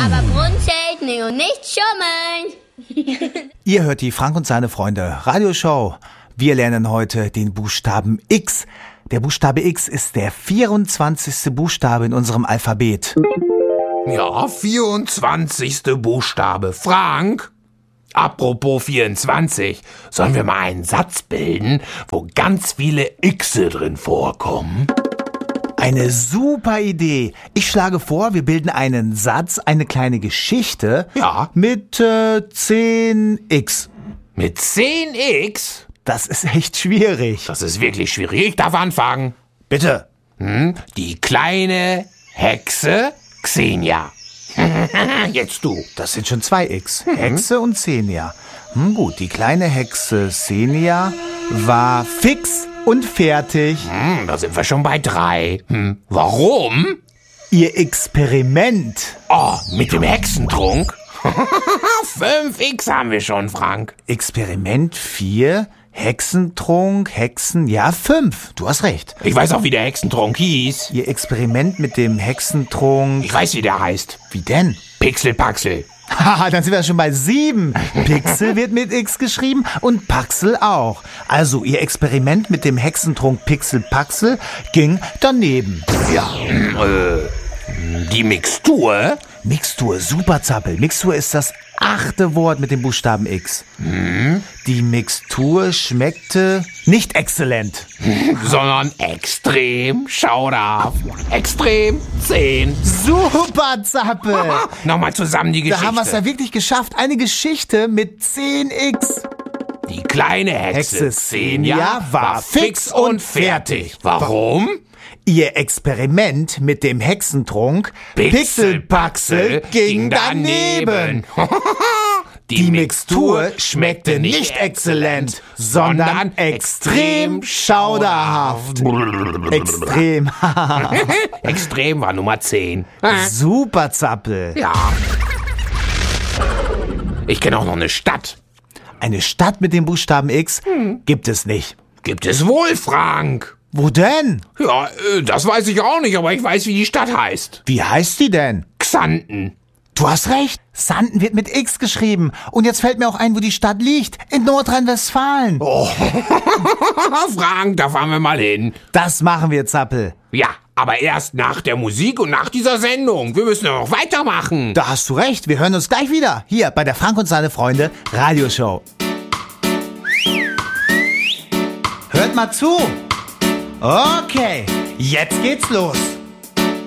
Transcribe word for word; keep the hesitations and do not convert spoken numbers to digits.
Aber Grund zählt nicht und nicht schummeln. Ihr hört die Frank und seine Freunde Radioshow. Wir lernen heute den Buchstaben X. Der Buchstabe X ist der vierundzwanzigste Buchstabe in unserem Alphabet. Ja, vierundzwanzigste Buchstabe. Frank, apropos vierundzwanzig, sollen wir mal einen Satz bilden, wo ganz viele Xe drin vorkommen? Eine super Idee. Ich schlage vor, wir bilden einen Satz, eine kleine Geschichte Ja. mit äh, zehn X. Mit zehn X? Das ist echt schwierig. Das ist wirklich schwierig. Ich darf anfangen. Bitte. Hm? Die kleine Hexe Xenia. Jetzt du. Das sind schon zwei X. Hexe und Xenia. Hm, gut, die kleine Hexe Xenia war fix und fertig. Hm, da sind wir schon bei drei. Hm, warum? Ihr Experiment. Oh, mit dem Hexentrunk? Fünf X haben wir schon, Frank. Experiment vier, Hexentrunk, Hexen, ja fünf. Du hast recht. Ich weiß auch, wie der Hexentrunk hieß. Ihr Experiment mit dem Hexentrunk. Ich weiß, wie der heißt. Wie denn? Pixelpaxel. Haha, dann sind wir schon bei sieben. Pixel wird mit X geschrieben und Paxel auch. Also, ihr Experiment mit dem Hexentrunk Pixel-Paxel ging daneben. Ja, äh, die Mixtur? Mixtur, super Zappel. Mixtur ist das achte Wort mit dem Buchstaben X. Hm? Die Mixtur schmeckte nicht exzellent. Sondern extrem schauderhaft. Extrem zehn. Super Zappel. Nochmal zusammen die Geschichte. Da haben wir es ja wirklich geschafft. Eine Geschichte mit zehn X. Die kleine Hexe Hexe Xenia war fix und fertig. Warum? Ihr Experiment mit dem Hexentrunk Pixelpaxel ging daneben. Die Mixtur schmeckte nicht exzellent, sondern extrem schauderhaft. Extrem. Extrem war Nummer zehn. Super Zappel. Ja. Ich kenne auch noch eine Stadt. Eine Stadt mit dem Buchstaben X gibt es nicht. Gibt es wohl, Frank? Wo denn? Ja, äh, das weiß ich auch nicht, aber ich weiß, wie die Stadt heißt. Wie heißt die denn? Xanten. Du hast recht. Xanten wird mit X geschrieben. Und jetzt fällt mir auch ein, wo die Stadt liegt. In Nordrhein-Westfalen. Oh, Frank, da fahren wir mal hin. Das machen wir, Zappel. Ja, aber erst nach der Musik und nach dieser Sendung. Wir müssen ja noch weitermachen. Da hast du recht. Wir hören uns gleich wieder. Hier bei der Frank und seine Freunde Radioshow. Hört mal zu. Okay, jetzt geht's los.